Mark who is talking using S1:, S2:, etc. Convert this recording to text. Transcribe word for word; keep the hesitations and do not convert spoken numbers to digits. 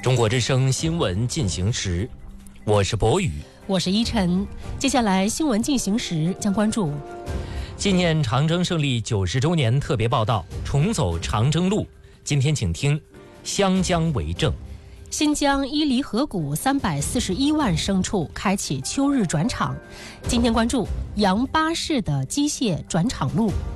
S1: 中国之声新闻进行时，我是博宇，
S2: 我是依晨。接下来新闻进行时将关注
S1: 纪念长征胜利九十周年特别报道，重走长征路。今天请听湘江为证。
S2: 新疆伊犁河谷三百四十一万牲畜开启秋日转场。今天关注杨巴市的机械转场路。